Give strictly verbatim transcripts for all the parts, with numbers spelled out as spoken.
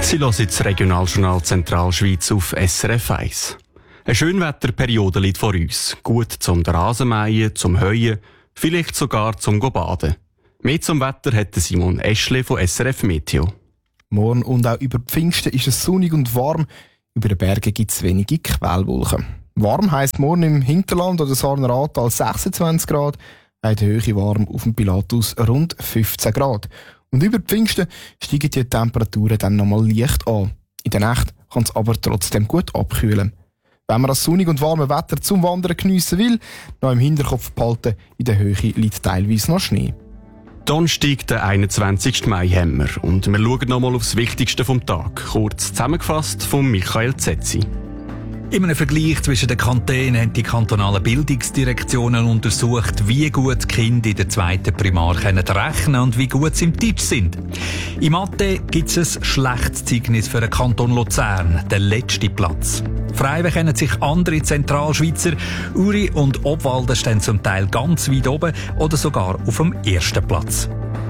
Sie hören das Regionaljournal Zentralschweiz auf S R F eins. Eine Schönwetterperiode liegt vor uns. Gut zum Rasenmähen, zum Heuen, vielleicht sogar zum Baden. Mehr zum Wetter hat Simon Eschle von S R F Meteo. Morgen und auch über Pfingsten ist es sonnig und warm. Über den Bergen gibt es wenige Quellwolken. Warm heisst morgen im Hinterland oder Sarner Aartal sechsundzwanzig Grad, in der Höhe warm auf dem Pilatus rund fünfzehn Grad. Und über Pfingsten steigen die Temperaturen dann nochmal leicht an. In der Nacht kann es aber trotzdem gut abkühlen. Wenn man das sonnige und warme Wetter zum Wandern geniessen will, noch im Hinterkopf behalten, in der Höhe liegt teilweise noch Schnee. Donnerstag, der einundzwanzigsten Mai, haben wir. Und wir schauen nochmal aufs Wichtigste vom Tag. Kurz zusammengefasst von Michael Zetzi. In einem Vergleich zwischen den Kantonen haben die kantonalen Bildungsdirektionen untersucht, wie gut die Kinder in der zweiten Primar rechnen können und wie gut sie im Deutsch sind. In Mathe gibt es ein schlechtes Zeugnis für den Kanton Luzern, den letzten Platz. Frei kennen sich andere Zentralschweizer. Uri und Obwalden stehen zum Teil ganz weit oben oder sogar auf dem ersten Platz.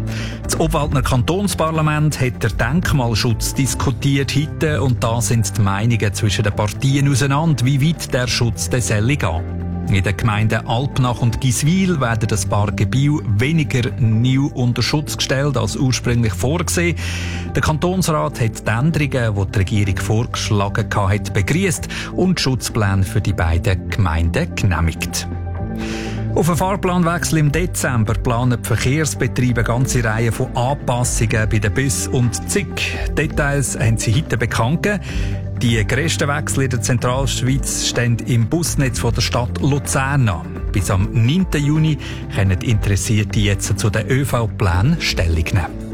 Das Obwaldner Kantonsparlament hat den Denkmalschutz diskutiert heute und da sind die Meinungen zwischen den Partien auseinander, wie weit der Schutz des soll gehen. In den Gemeinden Alpnach und Giswil werden das Park Biel weniger neu unter Schutz gestellt als ursprünglich vorgesehen. Der Kantonsrat hat die Änderungen, die die Regierung vorgeschlagen hat, begrüßt und die Schutzpläne für die beiden Gemeinden genehmigt. Auf einen Fahrplanwechsel im Dezember planen die Verkehrsbetriebe eine ganze Reihe von Anpassungen bei den Bussen und Zug. Details haben sie heute bekannt gegeben. Die grössten Wechsel in der Zentralschweiz stehen im Busnetz von der Stadt Luzern an. Bis am neunten Juni können Interessierte jetzt zu den Ö V-Plänen Stellung nehmen.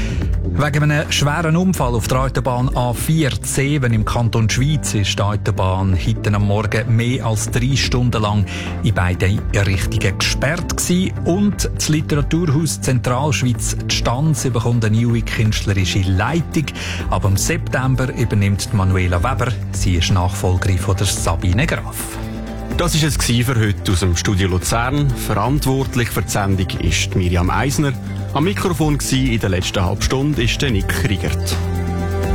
Wegen einem schweren Unfall auf der Autobahn A vier Zeven im Kanton Schwyz ist die Autobahn heute am Morgen mehr als drei Stunden lang in beide Richtungen gesperrt gewesen. Und das Literaturhaus Zentralschweiz die Stanz bekommt eine neue künstlerische Leitung. Ab im September übernimmt Manuela Weber. Sie ist Nachfolgerin von der Sabine Graf. Das war es für heute aus dem Studio Luzern. Verantwortlich für die Sendung ist Miriam Eisner. Am Mikrofon in der letzten halben Stunde ist der Nick Kriegert.